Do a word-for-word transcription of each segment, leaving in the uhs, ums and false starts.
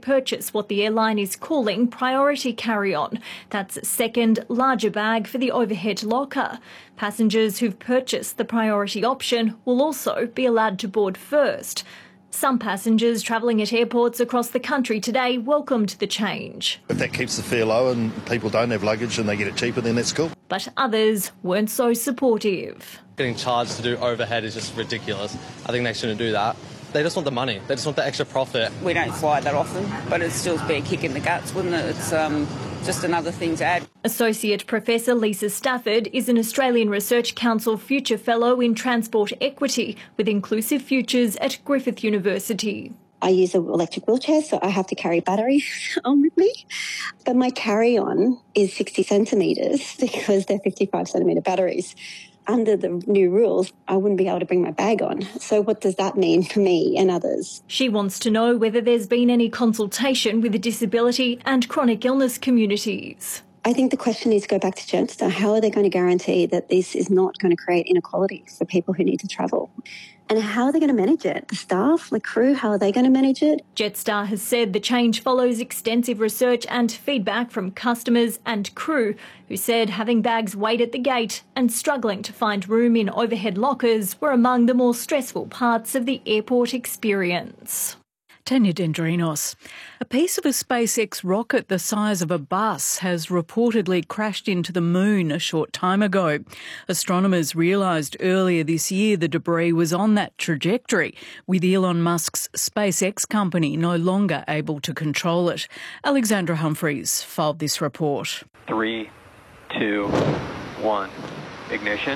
purchase what the airline is calling priority carry-on. That's a second, larger bag for the overhead locker. Passengers who've purchased the priority option will also be allowed to board first. Some passengers travelling at airports across the country today welcomed the change. If that keeps the fare low and people don't have luggage and they get it cheaper, then that's cool. But others weren't so supportive. Getting charged to do overhead is just ridiculous. I think they shouldn't do that. They just want the money. They just want the extra profit. We don't fly that often, but it'd still be a kick in the guts, wouldn't it? It's um, just another thing to add. Associate Professor Lisa Stafford is an Australian Research Council Future Fellow in Transport Equity with Inclusive Futures at Griffith University. I use an electric wheelchair, so I have to carry batteries on with me. But my carry-on is sixty centimetres because they're fifty-five centimetre batteries. Under the new rules, I wouldn't be able to bring my bag on. So what does that mean for me and others? She wants to know whether there's been any consultation with the disability and chronic illness communities. I think the question needs to go back to Jetstar. How are they going to guarantee that this is not going to create inequalities for people who need to travel? And how are they going to manage it? The staff, the crew, how are they going to manage it? Jetstar has said the change follows extensive research and feedback from customers and crew who said having bags wait at the gate and struggling to find room in overhead lockers were among the more stressful parts of the airport experience. Tanya Dendrinos. A piece of a SpaceX rocket the size of a bus has reportedly crashed into the moon a short time ago. Astronomers realised earlier this year the debris was on that trajectory, with Elon Musk's SpaceX company no longer able to control it. Alexandra Humphreys filed this report. Three, two, one. Ignition.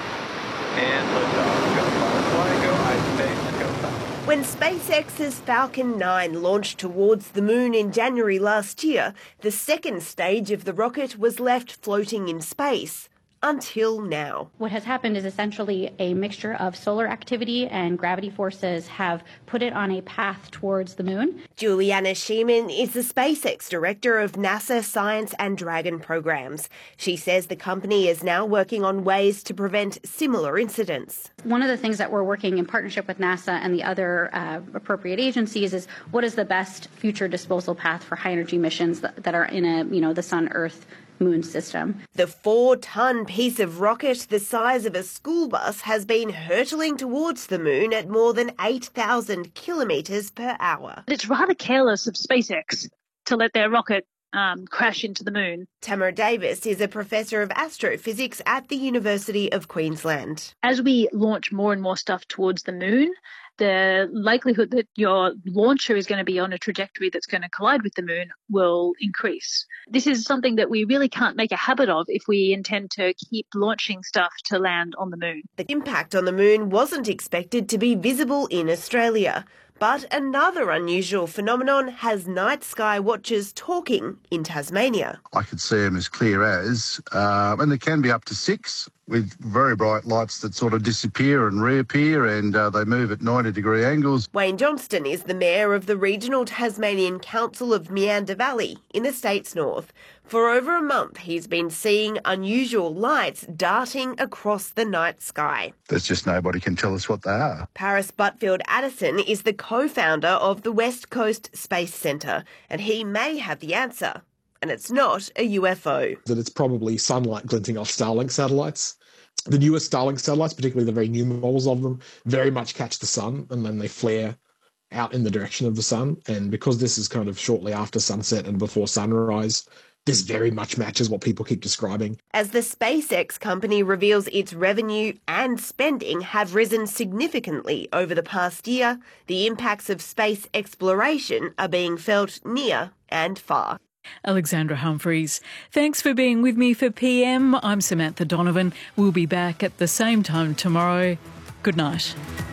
And liftoff. Go Firefly, go iSpace, go fast. When SpaceX's Falcon nine launched towards the moon in January last year, the second stage of the rocket was left floating in space. Until now. What has happened is essentially a mixture of solar activity and gravity forces have put it on a path towards the moon. Juliana Schiemann is the SpaceX director of NASA Science and Dragon programs. She says the company is now working on ways to prevent similar incidents. One of the things that we're working in partnership with NASA and the other uh, appropriate agencies is what is the best future disposal path for high energy missions that, that are in a, you know, the Sun-Earth moon system. The four-ton piece of rocket the size of a school bus has been hurtling towards the moon at more than eight thousand kilometres per hour. It's rather careless of SpaceX to let their rocket um, crash into the moon. Tamara Davis is a professor of astrophysics at the University of Queensland. As we launch more and more stuff towards the moon, the likelihood that your launcher is going to be on a trajectory that's going to collide with the moon will increase. This is something that we really can't make a habit of if we intend to keep launching stuff to land on the moon. The impact on the moon wasn't expected to be visible in Australia. But another unusual phenomenon has night sky watchers talking in Tasmania. I could see them as clear as, uh, and there can be up to six with very bright lights that sort of disappear and reappear, and uh, they move at ninety degree angles. Wayne Johnston is the mayor of the regional Tasmanian Council of Meander Valley in the state's north. For over a month, he's been seeing unusual lights darting across the night sky. There's just nobody can tell us what they are. Paris Butfield Addison is the co-founder of the West Coast Space Centre, and he may have the answer. And it's not a U F O. That it's probably sunlight glinting off Starlink satellites. The newest Starlink satellites, particularly the very new models of them, very much catch the sun and then they flare out in the direction of the sun. And because this is kind of shortly after sunset and before sunrise, this very much matches what people keep describing. As the SpaceX company reveals its revenue and spending have risen significantly over the past year, the impacts of space exploration are being felt near and far. Alexandra Humphreys, thanks for being with me for P M. I'm Samantha Donovan. We'll be back at the same time tomorrow. Good night.